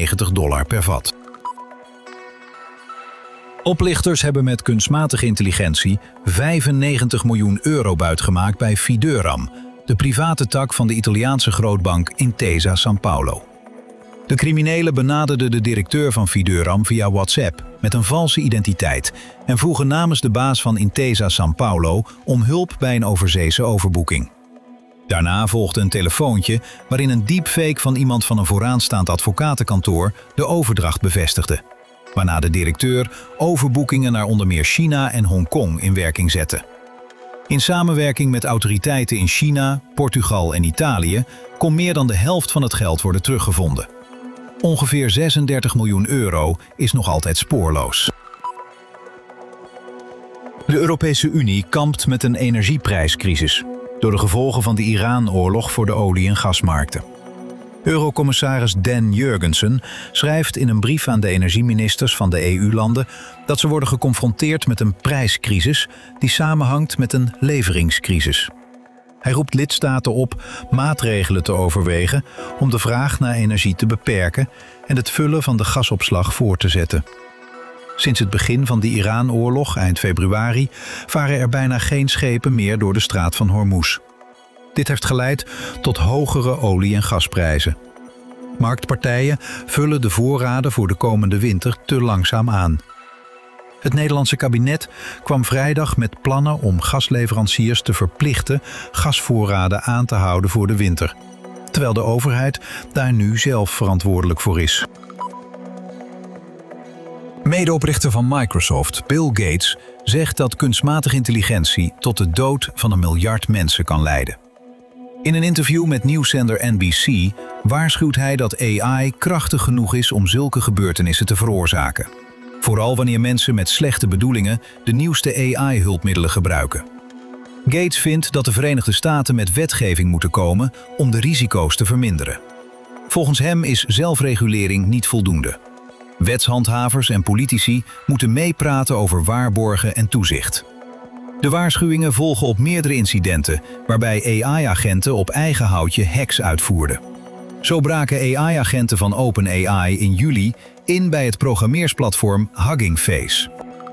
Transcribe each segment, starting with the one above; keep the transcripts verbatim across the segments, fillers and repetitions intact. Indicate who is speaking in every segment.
Speaker 1: vijfennegentig dollar per vat. Oplichters hebben met kunstmatige intelligentie vijfennegentig miljoen euro buitgemaakt bij Fiduram, de private tak van de Italiaanse grootbank Intesa Sanpaolo. De criminelen benaderden de directeur van Fiduram via WhatsApp met een valse identiteit en vroegen namens de baas van Intesa Sanpaolo om hulp bij een overzeese overboeking. Daarna volgde een telefoontje waarin een deepfake van iemand van een vooraanstaand advocatenkantoor de overdracht bevestigde, waarna de directeur overboekingen naar onder meer China en Hongkong in werking zette. In samenwerking met autoriteiten in China, Portugal en Italië kon meer dan de helft van het geld worden teruggevonden. Ongeveer zesendertig miljoen euro is nog altijd spoorloos. De Europese Unie kampt met een energieprijscrisis door de gevolgen van de Iran-oorlog voor de olie- en gasmarkten. Eurocommissaris Dan Jurgensen schrijft in een brief aan de energieministers van de E U-landen dat ze worden geconfronteerd met een prijscrisis die samenhangt met een leveringscrisis. Hij roept lidstaten op maatregelen te overwegen om de vraag naar energie te beperken en het vullen van de gasopslag voor te zetten. Sinds het begin van de Iran-oorlog eind februari varen er bijna geen schepen meer door de straat van Hormuz. Dit heeft geleid tot hogere olie- en gasprijzen. Marktpartijen vullen de voorraden voor de komende winter te langzaam aan. Het Nederlandse kabinet kwam vrijdag met plannen om gasleveranciers te verplichten gasvoorraden aan te houden voor de winter, terwijl de overheid daar nu zelf verantwoordelijk voor is. Medeoprichter van Microsoft, Bill Gates, zegt dat kunstmatige intelligentie tot de dood van een miljard mensen kan leiden. In een interview met nieuwszender N B C waarschuwt hij dat A I krachtig genoeg is om zulke gebeurtenissen te veroorzaken. Vooral wanneer mensen met slechte bedoelingen de nieuwste A I-hulpmiddelen gebruiken. Gates vindt dat de Verenigde Staten met wetgeving moeten komen om de risico's te verminderen. Volgens hem is zelfregulering niet voldoende. Wetshandhavers en politici moeten meepraten over waarborgen en toezicht. De waarschuwingen volgen op meerdere incidenten waarbij A I-agenten op eigen houtje hacks uitvoerden. Zo braken A I-agenten van OpenAI in juli in bij het programmeersplatform Hugging Face.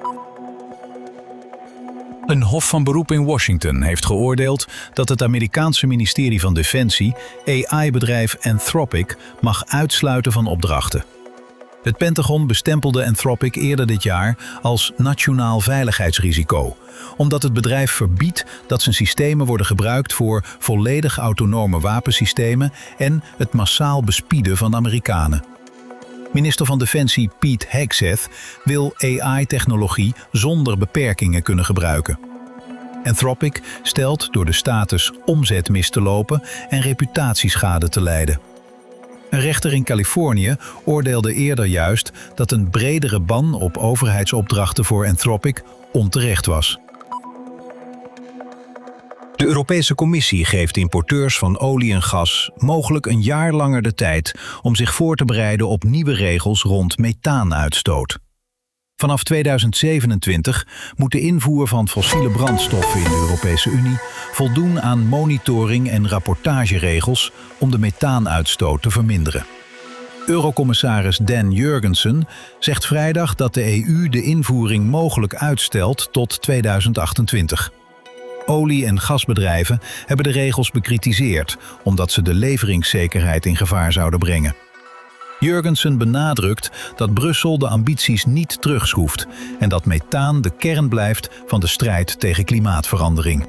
Speaker 1: Een hof van beroep in Washington heeft geoordeeld dat het Amerikaanse ministerie van Defensie A I-bedrijf Anthropic mag uitsluiten van opdrachten. Het Pentagon bestempelde Anthropic eerder dit jaar als nationaal veiligheidsrisico, omdat het bedrijf verbiedt dat zijn systemen worden gebruikt voor volledig autonome wapensystemen en het massaal bespieden van Amerikanen. Minister van Defensie Pete Hegseth wil A I-technologie zonder beperkingen kunnen gebruiken. Anthropic stelt door de status omzet mis te lopen en reputatieschade te lijden. Een rechter in Californië oordeelde eerder juist dat een bredere ban op overheidsopdrachten voor Anthropic onterecht was. De Europese Commissie geeft importeurs van olie en gas mogelijk een jaar langer de tijd om zich voor te bereiden op nieuwe regels rond methaanuitstoot. Vanaf tweeduizend zevenentwintig moet de invoer van fossiele brandstoffen in de Europese Unie voldoen aan monitoring- en rapportageregels om de methaanuitstoot te verminderen. Eurocommissaris Dan Jurgensen zegt vrijdag dat de E U de invoering mogelijk uitstelt tot tweeduizend achtentwintig. Olie- en gasbedrijven hebben de regels bekritiseerd omdat ze de leveringszekerheid in gevaar zouden brengen. Jurgensen benadrukt dat Brussel de ambities niet terugschroeft en dat methaan de kern blijft van de strijd tegen klimaatverandering.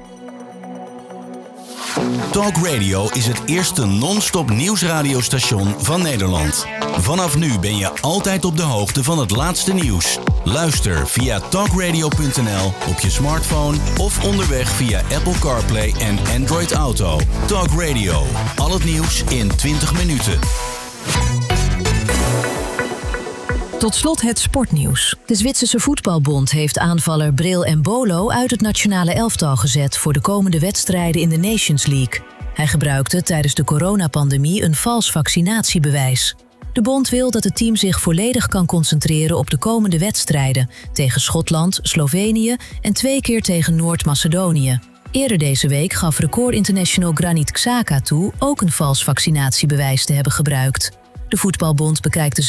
Speaker 2: Talk Radio is het eerste non-stop nieuwsradiostation van Nederland. Vanaf nu ben je altijd op de hoogte van het laatste nieuws. Luister via talkradio punt n l op je smartphone of onderweg via Apple CarPlay en Android Auto. Talk Radio, al het nieuws in twintig minuten.
Speaker 3: Tot slot het sportnieuws. De Zwitserse voetbalbond heeft aanvaller Bril Embolo uit het nationale elftal gezet voor de komende wedstrijden in de Nations League. Hij gebruikte tijdens de coronapandemie een vals vaccinatiebewijs. De bond wil dat het team zich volledig kan concentreren op de komende wedstrijden tegen Schotland, Slovenië en twee keer tegen Noord-Macedonië. Eerder deze week gaf Record International Granit Xhaka toe ook een vals vaccinatiebewijs te hebben gebruikt. De voetbalbond bekijkt de